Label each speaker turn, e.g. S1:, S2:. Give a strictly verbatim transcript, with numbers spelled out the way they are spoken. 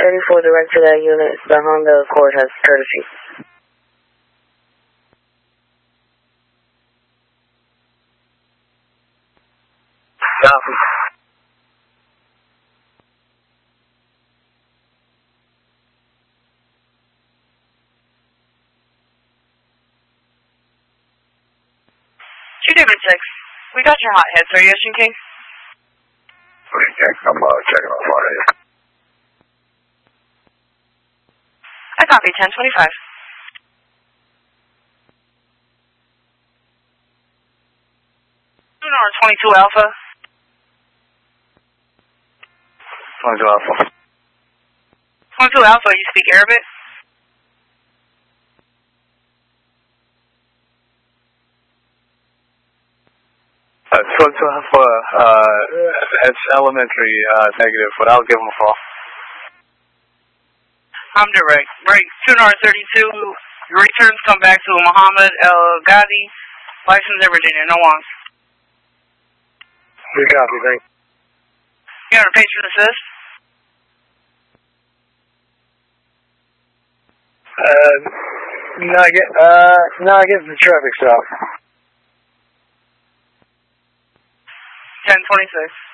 S1: thirty-four, direct to that unit. The Honda Accord has courtesy.
S2: Copy.
S3: two David six. We got your hot heads. Are you Ocean King?
S2: Okay, I'm uh, checking off on it.
S3: I copy, ten twenty-five. Lunar twenty-two Alpha.
S2: twenty-two Alpha.
S3: twenty-two Alpha, you speak Arabic?
S2: Uh, twenty-two Alpha, uh, it's elementary, uh, negative, but I'll give him a call.
S3: I'm direct. Break two thirty-two. Your returns come back to Muhammad El Ghadi, license in Virginia. No wrongs.
S2: Good copy, thanks.
S3: You want a patron assist?
S2: Uh, no, I get, uh, no, I get the traffic stop.
S3: ten twenty-six.